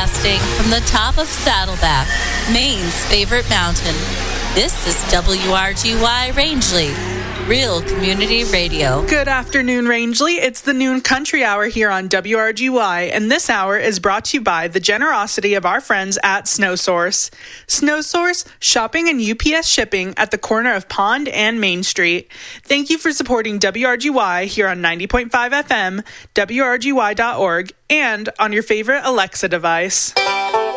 Broadcasting from the top of Saddleback, Maine's favorite mountain. This is WRGY Rangeley, Real Community Radio. Good afternoon, Rangeley. It's the noon country hour here on WRGY, and this hour is brought to you by the generosity of our friends at SnowSource. SnowSource, shopping and UPS shipping at the corner of Pond and Main Street. Thank you for supporting WRGY here on 90.5 FM, WRGY.org, and on your favorite Alexa device.